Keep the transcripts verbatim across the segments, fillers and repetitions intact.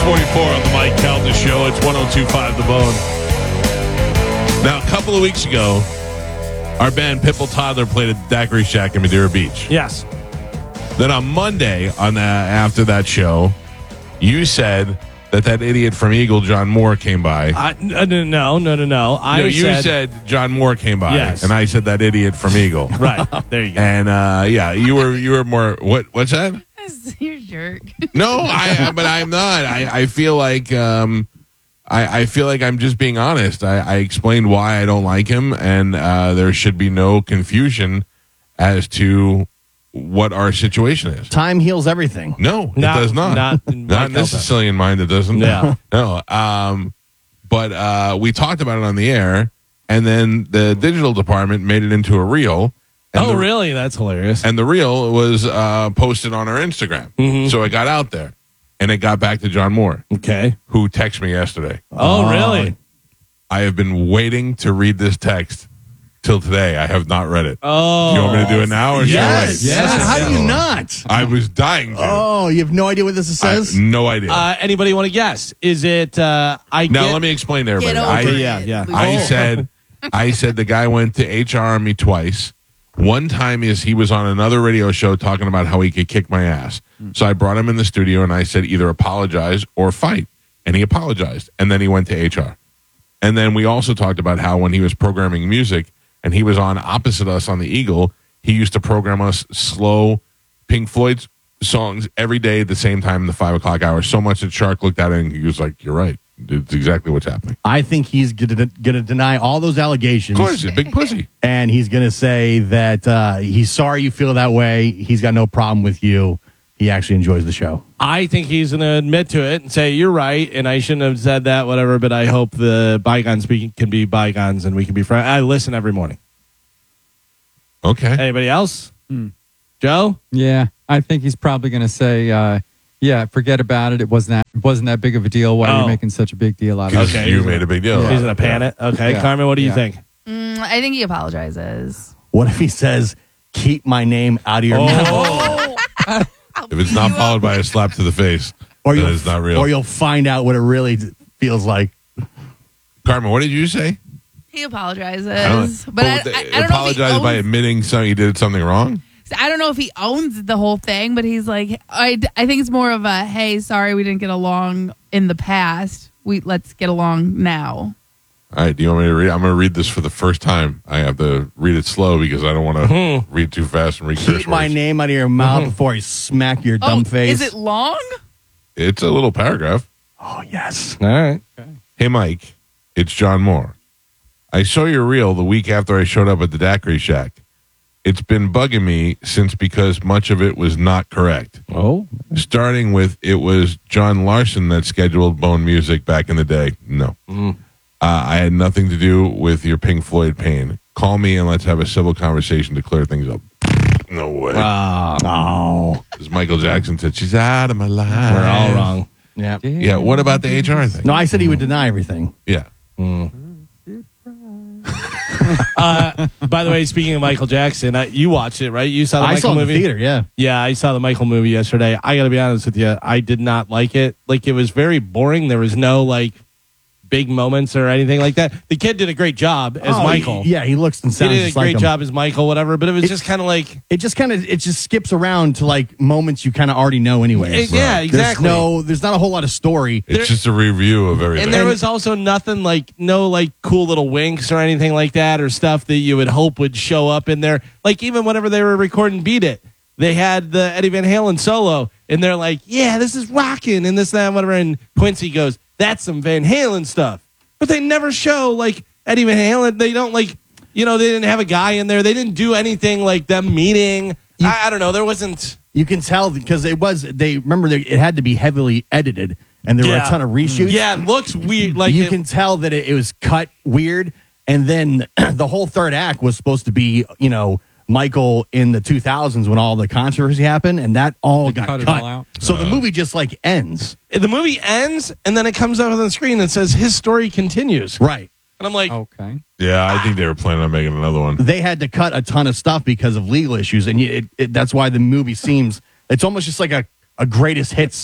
forty-four on the Mike Calda Show. It's one oh two point five The Bone. Now, a couple of weeks ago, our band Pitbull Toddler played at Daiquiri Shack in Madeira Beach. Yes. Then on Monday, on the, after that show, you said that that idiot from Eagle, John Moore, came by. Uh, no, no, no, no, no. I no, you said, said John Moore came by, yes. and I said that idiot from Eagle. Right there, you go. And uh, yeah, you were you were more. What what's that? You're a jerk. No, I. But I'm not. I, I feel like um, I, I feel like I'm just being honest. I, I explained why I don't like him, and uh, there should be no confusion as to what our situation is. Time heals everything. No, Not- it does not. not Not, in my in this Sicilian mind, it doesn't. Yeah. No. Um, but uh, we talked about it on the air, and then the digital department made it into a reel. And Oh, the, really? That's hilarious. And the reel was uh, posted on our Instagram. Mhm. So it got out there, and it got back to John Moore, Okay. who texted me yesterday. Oh, really? I have been waiting to read this text till today. I have not read it. Oh. Do you want me to do it now? Or should I Yes. wait? yes. How do you not? I was dying to. Oh, you have no idea what this I says? have no idea. Uh, anybody want to guess? Is it? Uh, I Now get, let me explain to everybody. Get over I, it. yeah, yeah. I Oh. said, I said the guy went to H R on me twice. One time is he was on another radio show talking about how he could kick my ass. So I brought him in the studio and I said either apologize or fight, and he apologized. And then he went to H R. And then we also talked about how when he was programming music and he was on opposite us on the Eagle, he used to program us slow Pink Floyd songs every day at the same time in the five o'clock hour. So much that Shark looked at it and he was like, "You're right. It's exactly what's happening." I think he's going to deny all those allegations. Of course, he's a big pussy. And he's going to say that uh, he's sorry you feel that way. He's got no problem with you. He actually enjoys the show. I think he's going to admit to it and say, you're right, and I shouldn't have said that, whatever, but I hope the bygones be, can be bygones and we can be friends. I listen every morning. Okay. Anybody else? Hmm. Joe? Yeah, I think he's probably going to say, uh, "Yeah, forget about it. It wasn't that. It wasn't that big of a deal. Why are Oh. you making such a big deal out of Because it?" Okay. you made a big deal. He's going to pan it. Okay. Yeah. Carmen, what do you Yeah. think? Mm, I think he apologizes. What if he says, keep my name out of your mouth? If it's not followed by a slap to the face, Or then you'll, it's not real. or you'll find out what it really feels like. Carmen, what did you say? He apologizes, I don't- but I, Oh, I, I don't know if he apologize by owns, admitting some, he did something wrong? I don't know if he owns the whole thing, but he's like, I, I think it's more of a, hey, sorry we didn't get along in the past. We let's get along now. All right, do you want me to read? I'm going to read this for the first time. I have to read it slow because I don't want to read too fast and read curse Keep my words. name out of your mouth before I smack your dumb oh, face. is it long? It's a little paragraph. Oh, yes. All right. Hey, Mike, it's John Moore. I saw your reel the week after I showed up at the Daiquiri Shack. It's been bugging me since because much of it was not correct. Oh. Starting with it was John Larson that scheduled Bone Music back in the day. No. Uh, I had nothing to do with your Pink Floyd pain. Call me and let's have a civil conversation to clear things up. No way. Oh. As Michael Jackson said, she's out of my life. We're all wrong. Yeah. Yeah, what about the H R thing? No, I said he would deny everything. Yeah. Uh, by the way, speaking of Michael Jackson, uh, you watched it, right? You saw the I Michael saw it in the movie? theater, yeah. Yeah, I saw the Michael movie yesterday. I got to be honest with you. I did not like it. Like, it was very boring. There was no, like, big moments or anything like that. The kid did a great job as Oh, Michael. Yeah, he looks and He sounds did a just great like him. job as Michael, whatever, but it was It- just kind of like, It just kind of it just skips around to like moments you kind of already know anyway. It- yeah, exactly. There's no, there's not a whole lot of story. It's There- just a review of everything. and there was also nothing like, no like cool little winks or anything like that or stuff that you would hope would show up in there. Like, even whenever they were recording Beat It, they had the Eddie Van Halen solo, and they're like, yeah, this is rocking, and this, that, and whatever. And Quincy goes, that's some Van Halen stuff. But they never show, like, Eddie Van Halen. They don't, like, you know, they didn't have a guy in there. They didn't do anything like them meeting. I, I don't know. There wasn't. You can tell because it was they remember they, it had to be heavily edited, and there were Yeah. a ton of reshoots. Yeah, it looks weird. Like, you it- can tell that it, it was cut weird, and then the whole third act was supposed to be, you know, Michael in the two thousands when all the controversy happened, and that all got cut cut. it all out? So the movie just like ends. the movie ends, and then it comes up on the screen and says his story continues. Right. And I'm like, Okay. yeah, I think they were planning on making another one. They had to cut a ton of stuff because of legal issues, and it, it, that's why the movie seems it's almost just like a, a greatest hits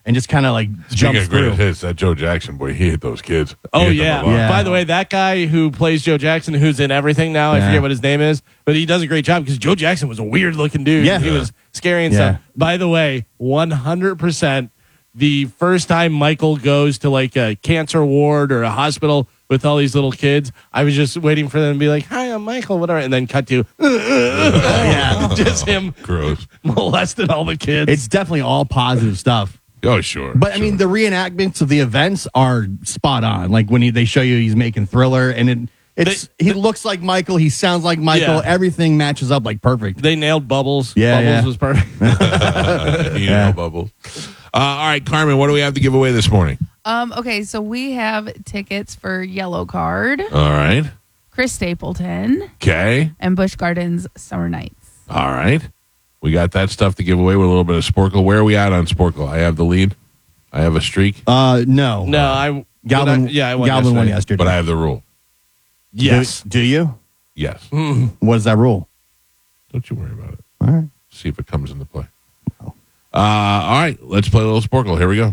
and just kind of like Speaking jumps of greatest through. hits, that Joe Jackson boy, he hit those kids. He Oh hit them yeah. a lot. Yeah. By the way, that guy who plays Joe Jackson, who's in everything now, I Yeah. forget what his name is, but he does a great job because Joe Jackson was a weird looking dude. Yeah. He was scary and Yeah. stuff. By the way, one hundred percent the first time Michael goes to like a cancer ward or a hospital with all these little kids, I was just waiting for them to be like, "Hi, I'm Michael," whatever, and then cut to Yeah. just him Gross. molesting all the kids. It's definitely all positive stuff. Oh, sure. But I sure. mean, the reenactments of the events are spot on. Like when he, they show you he's making Thriller, and it, it's he looks like Michael, he sounds like Michael. Yeah. Everything matches up like perfect. they nailed Bubbles. Yeah, Bubbles yeah. was perfect. you Yeah. know, Bubbles. Uh, all right, Carmen, what do we have to give away this morning? Um, okay, so we have tickets for Yellow Card, All right. Chris Stapleton, Okay. and Busch Gardens Summer Nights. All right. We got that stuff to give away with a little bit of Sporkle. Where are we at on Sporkle? I have the lead. I have a streak, Uh, no, No, I Galvin. did I- yeah, I won Galvin won yesterday. yesterday. but I have the rule. Yes. Do, do you? Yes. What is that rule? Don't you worry about it. All right. See if it comes into play. Uh, all right. Let's play a little Sporkle. Here we go.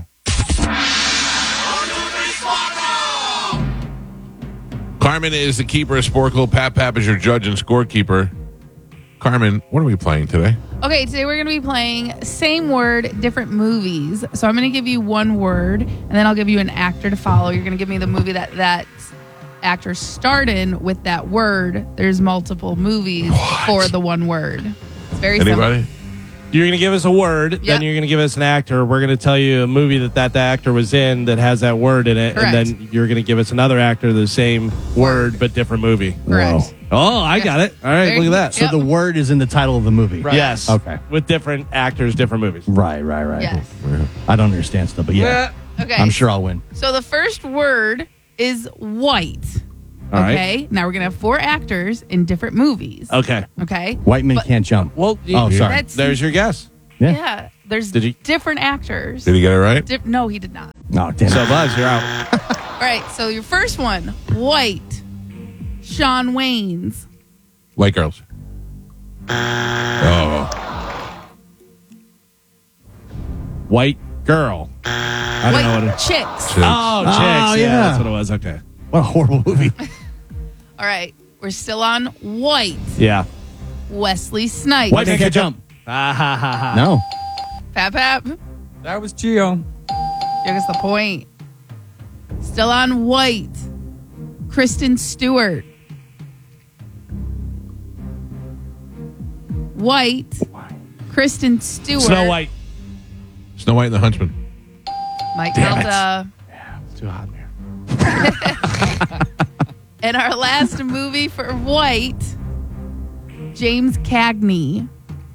Carmen is the keeper of Sporkle. Pat Pap is your judge and scorekeeper. Carmen, what are we playing today? Okay, today we're going to be playing same word, different movies. So I'm going to give you one word, and then I'll give you an actor to follow. You're going to give me the movie that that actor starred in with that word. There's multiple movies for the one word. It's very simple. Anybody? You're going to give us a word, Yep. then you're going to give us an actor. We're going to tell you a movie that that actor was in that has that word in it, Correct. and then you're going to give us another actor, the same word but different movie. Correct. Oh, I got it. All right, Very- look at that. Yep. So the word is in the title of the movie. Yes. Okay. With different actors, different movies. Right, right, right. Yes. I don't understand stuff, but yeah, Okay. I'm sure I'll win. So the first word is white. All right. Okay. Now we're going to have four actors in different movies. Okay. Okay. White men But- can't jump. Well, Oh, sorry. That's there's your guess. Yeah. Yeah. There's Did he- different actors. Did he get it right? Dif- no, he did not. No, damn So, it. Buzz, you're out. All right. So your first one, white. Sean Waynes. Like girls. Oh. White girl. I don't white know what it chicks. Chicks. Oh, chicks. Oh, yeah. yeah. That's what it was. Okay. What a horrible movie. All right. We're still on white. Yeah. Wesley Snipes. White man can't can't jump. Ah, ha, ha, ha. No. Pap Pap. That was Gio. Give us the point. Still on white. Kristen Stewart. White. Kristen Stewart. Snow White. Snow White and the Huntsman. Mike Damn it. Delta. It's too hot in here. And our last movie for white, James Cagney.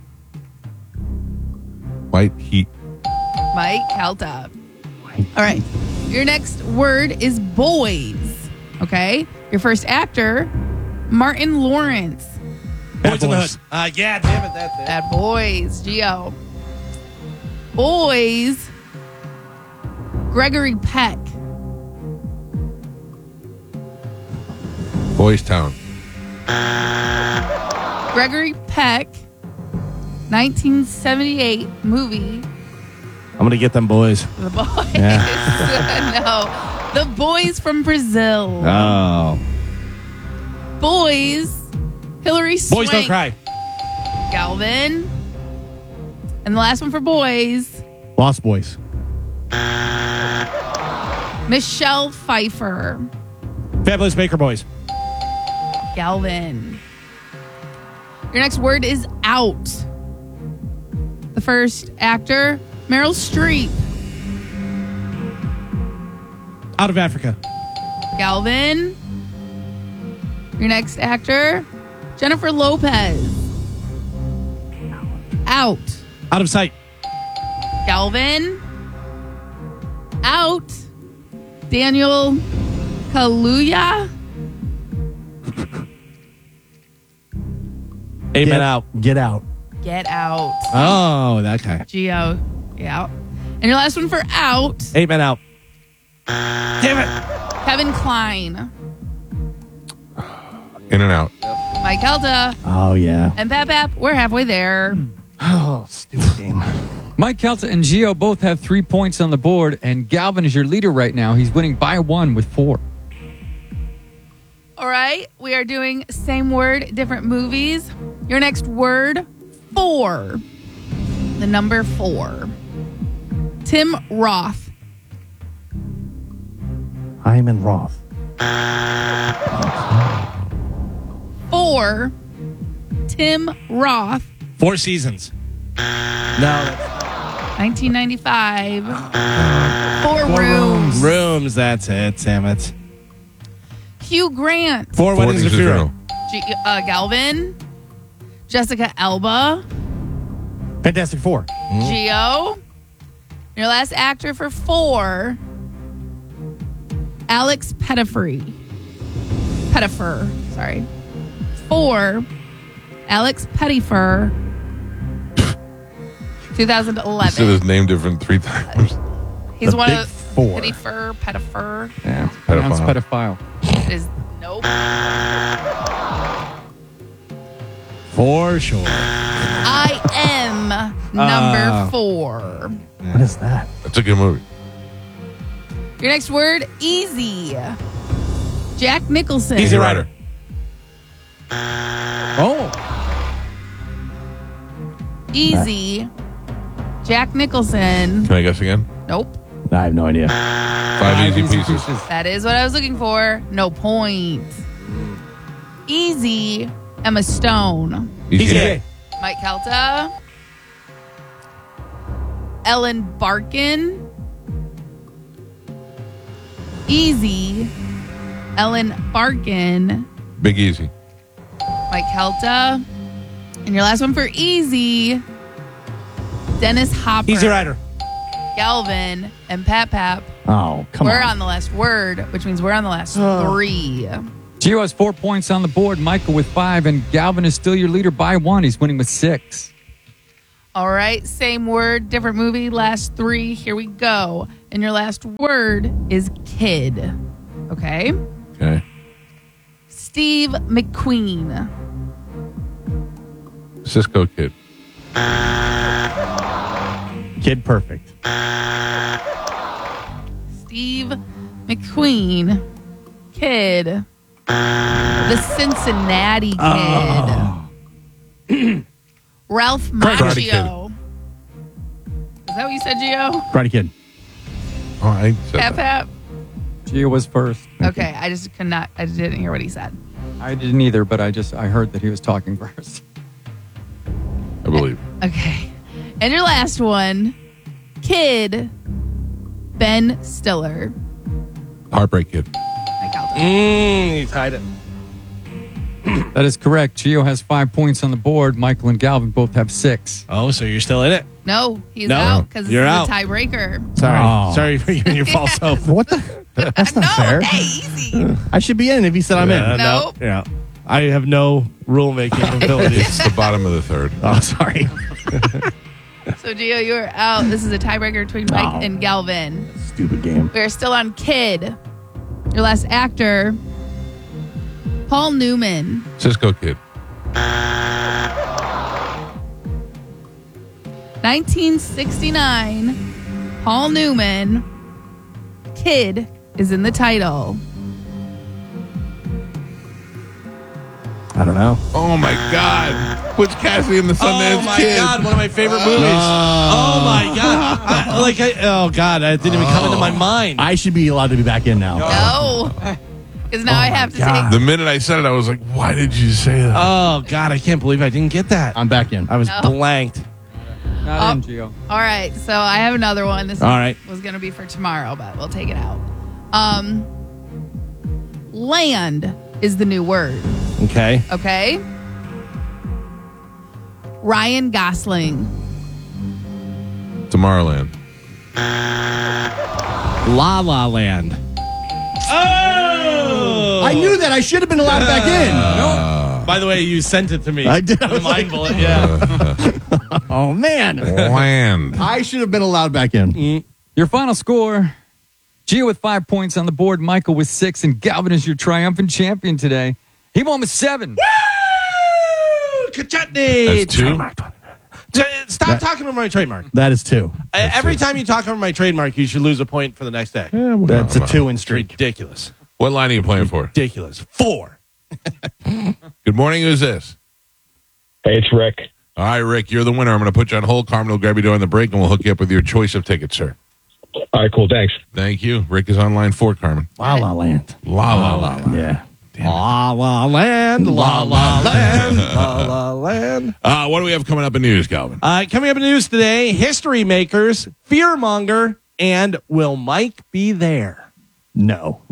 White Heat. Mike Kelta. All right. Your next word is boys. Okay. Your first actor, Martin Lawrence. Boys in the Boys. Hood. Uh, yeah, damn it. That's it. Bad boys. Geo. Boys, Gregory Peck. Boys Town. Gregory Peck, nineteen seventy-eight movie. I'm going to get them boys. The Boys. Yeah. No. The Boys from Brazil. Oh. Boys, Hillary Swank. Boys don't cry. Galvin. And the last one for boys, Lost Boys. Michelle Pfeiffer. Fabulous Baker Boys. Galvin. Your next word is out. The first actor, Meryl Streep. Out of Africa. Galvin. Your next actor, Jennifer Lopez. Out. Out of sight. Galvin. Out. Daniel Kaluuya. Amen Get out. Get out. Get out. Oh, that guy. Geo. Yeah. And your last one for out, Amen out. Damn it. Kevin Kline. In and Out. Mike Elda. Oh, yeah. And Pap Pap, we're halfway there. Oh, stupid game. Mike Kelta and Gio both have three points on the board, and Galvin is your leader right now. He's winning by one with four. All right, we are doing same word, different movies. Your next word, four. The number four. Tim Roth. Hyman Roth. Four. Tim Roth. Four Seasons. No. nineteen ninety-five. Four, Four rooms. Rooms, that's it, Sam. It's Hugh Grant. Four Weddings of Funeral. G- uh, Galvin. Jessica Alba. Fantastic Four. Gio. Your last actor for four. Alex Pettyfer. Pettyfer. Sorry. Four. Alex Pettyfer. twenty eleven. He said his name different three times. He's The one big of four. Pettyfer. Pettyfer. Yeah. Pronounced Pedophile. pedophile. Is nope. for sure. I am number Uh. four. What is that? That's a good movie. Your next word, easy. Jack Nicholson. Easy Rider. Oh. Easy. Jack Nicholson. Can I guess again? Nope. I have no idea. Five easy pieces. That is what I was looking for. No point. Easy. Emma Stone. Easy. Easy. Mike Kelta. Ellen Barkin. Easy. Ellen Barkin. Big Easy. Mike Kelta. And your last one for easy. Dennis Hopper. Easy Rider. Galvin and Pat Pap. Oh, come we're on. on the last word, which means we're on the last three. Gio has four points on the board, Michael with five, and Galvin is still your leader by one. He's winning with six. All right, same word, different movie, last three. Here we go. And your last word is kid. Okay? Okay. Steve McQueen. Cisco Kid. Kid Perfect. Steve McQueen. Kid. The Cincinnati Kid. Oh. Ralph Karate Macchio. Is that what you said, Gio? Karate Kid. Oh, I said Pap that. Pap? Gio was first. Okay, I just could not, I didn't hear what he said. I didn't either, but I just I heard that he was talking first. I believe. Okay. And your last one, kid, Ben Stiller. Heartbreak Kid. Mike Calta. Mmm, you tied it. That is correct. Gio has five points on the board. Michael and Galvin both have six. Oh, so you're still in it? No, he's No, out because you're it's out. a tiebreaker. Sorry. Oh. Sorry for you and your false hope. What the? That's not No, fair. hey, easy. I should be in if he said I'm Yeah, in. no. Nope. Yeah. I have no rule making abilities. It's the bottom of the third. Oh, sorry. So, Gio, you're out. This is a tiebreaker between Mike Oh. and Galvin. Stupid game. We are still on kid. Your last actor, Paul Newman. Cisco Kid. nineteen sixty-nine, Paul Newman. Kid is in the title. I don't know. Oh my God. Puts Cassidy in the Sundance Oh my Kid. God, one of my favorite movies. Oh my God. I, like I, oh God, that didn't even come into my mind. I should be allowed to be back in now. No. Because now I have to God. The take. minute I said it, I was like, why did you say that? Oh God, I can't believe I didn't get that. I'm back in. I was No. blanked. Not Oh. in, Gio. All right, so I have another one. This All right. was going to be for tomorrow, but we'll take it out. Um, land is the new word. Okay. Okay. Ryan Gosling. Tomorrowland. La La Land. Oh! I knew that. I should have been allowed back in. By the way, you sent it to me. I did. The mind bullet. Yeah. Oh, man. Land. I should have been allowed back in. Your final score, Gio with five points on the board, Michael with six, and Galvin is your triumphant champion today. He won with seven. Woo! Kachutney. That's two. So, Stop talking about my trademark. That is two. Uh, every time you talk over my trademark, you should lose a point for the next day. Yeah, well, That's a well, two in streak. Ridiculous. What line are you playing for? Ridiculous. Four. Good morning. Who's this? Hey, it's Rick. All right, Rick, you're the winner. I'm going to put you on hold. Carmen will grab you during the break, and we'll hook you up with your choice of tickets, sir. All right, cool. Thanks. Thank you. Rick is on line four, Carmen. La La Land. La la la. la. Yeah. La La Land. La La Land. La La Land. Uh, what do we have coming up in news, Calvin? Uh, coming up in news today, history makers, fearmonger, and will Mike be there? No.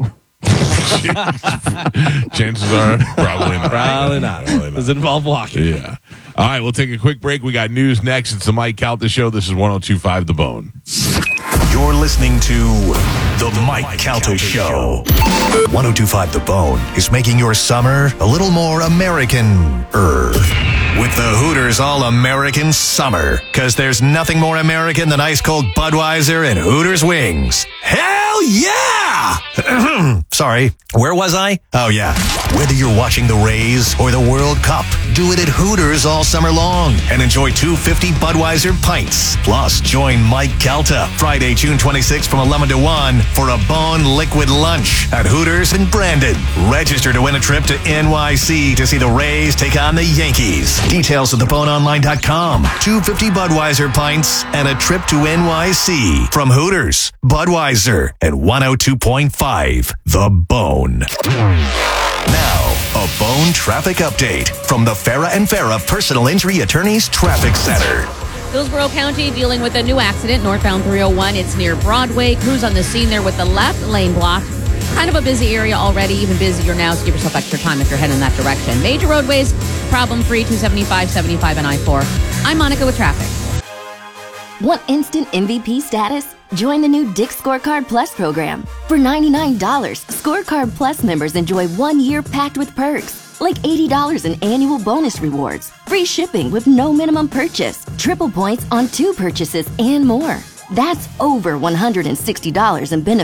Chances are probably not. Probably not. Probably Does it involve walking? Yeah. All right, we'll take a quick break. We got news next. It's the Mike Calta Show. This is one oh two point five The Bone. You're listening to The Mike Calta Show. one oh two point five The Bone is making your summer a little more American-er. With the Hooters All-American Summer. Because there's nothing more American than ice-cold Budweiser and Hooters wings. Hell yeah! Sorry, where was I? Oh, yeah. Whether you're watching the Rays or the World Cup, do it at Hooters all summer long and enjoy two fifty Budweiser pints. Plus, join Mike Calta Friday, June twenty-sixth from eleven to one for a Bone Liquid Lunch at Hooters in Brandon. Register to win a trip to N Y C to see the Rays take on the Yankees. Details at the bone online dot com. two fifty Budweiser pints and a trip to N Y C from Hooters, Budweiser, and one oh two point five The Bone. Now, a Bone traffic update from the Farah and Farah Personal Injury Attorneys Traffic Center. Hillsborough County dealing with a new accident, northbound three oh one. It's near Broadway. Crews on the scene there with the left lane blocked. Kind of a busy area already, even busier now, so give yourself extra time if you're heading in that direction. Major roadways, problem-free, two seventy-five, seventy-five, and I four. I'm Monica with traffic. Want instant M V P status? Join the new Dick's Scorecard Plus program. For ninety-nine dollars, Scorecard Plus members enjoy one year packed with perks, like eighty dollars in annual bonus rewards, free shipping with no minimum purchase, triple points on two purchases, and more. That's over one hundred sixty dollars in benefits